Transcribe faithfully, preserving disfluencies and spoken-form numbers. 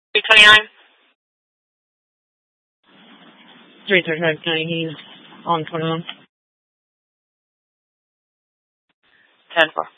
three twenty-nine. three thirty-five County, he's on twenty-one. ten four.